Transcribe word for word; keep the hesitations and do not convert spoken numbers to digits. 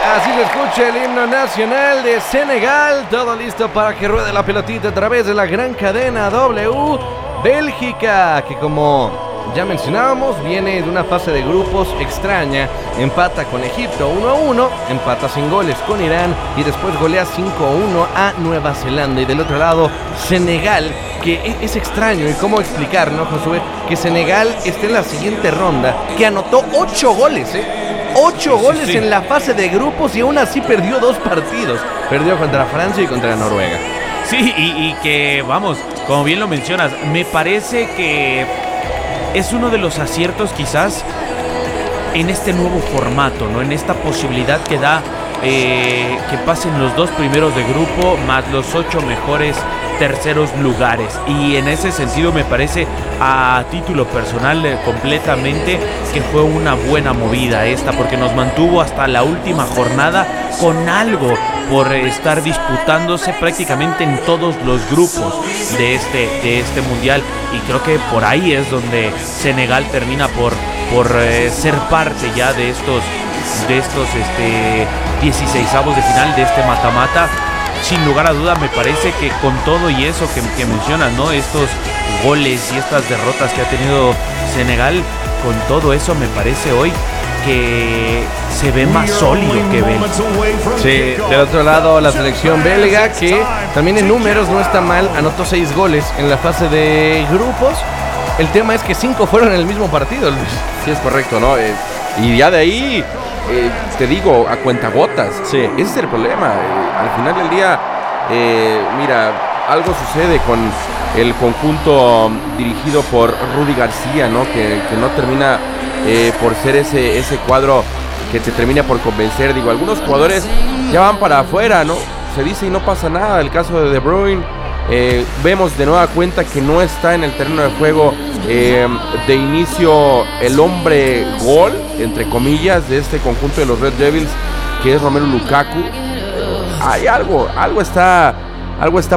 Así se escucha el himno nacional de Senegal. Todo listo para que ruede la pelotita a través de la gran cadena W. Bélgica, que como ya mencionábamos, viene de una fase de grupos extraña. Empata con Egipto uno a uno, empata sin goles con Irán y después golea cinco a uno a Nueva Zelanda. Y del otro lado, Senegal, que es extraño. ¿Y cómo explicar, no, Josué? Que Senegal esté en la siguiente ronda, que anotó ocho goles, ¿eh? Ocho sí, goles sí, sí. en la fase de grupos y aún así perdió dos partidos. Perdió contra Francia y contra Noruega. Sí, y, y que, vamos, como bien lo mencionas, me parece que es uno de los aciertos quizás en este nuevo formato, ¿no? En esta posibilidad que da eh, que pasen los dos primeros de grupo más los ocho mejores terceros lugares. Y en ese sentido me parece, a título personal, eh, completamente que fue una buena movida esta, porque nos mantuvo hasta la última jornada con algo por estar disputándose prácticamente en todos los grupos de este, de este mundial. Y creo que por ahí es donde Senegal termina por, por eh, ser parte ya de estos, de estos este, dieciseisavos de final, de este mata-mata. Sin lugar a duda, me parece que con todo y eso que, que mencionas, ¿no? Estos goles y estas derrotas que ha tenido Senegal, con todo eso me parece hoy que se ve más sólido que Bélgica. Sí, del otro lado la selección belga, que también en números no está mal, anotó seis goles en la fase de grupos. El tema es que cinco fueron en el mismo partido, Luis. Sí, es correcto, ¿no? Eh, y ya de ahí, eh, te digo, a cuentagotas. Sí. Ese es el problema. Eh, al final del día, eh, mira, algo sucede con el conjunto dirigido por Rudy García, ¿no? Que, que no termina eh, por ser ese, ese cuadro que te termina por convencer. Digo, algunos jugadores ya van para afuera, ¿no? Se dice y no pasa nada. El caso de De Bruyne. Eh, vemos de nueva cuenta que no está en el terreno de juego eh, de inicio el hombre gol, entre comillas, de este conjunto de los Red Devils, que es Romelu Lukaku. Hay algo, algo está, algo está